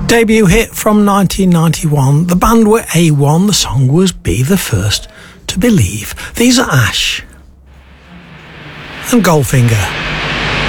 Debut hit from 1991. The band were A1. The song was Be the First to Believe. These are Ash and Goldfinger.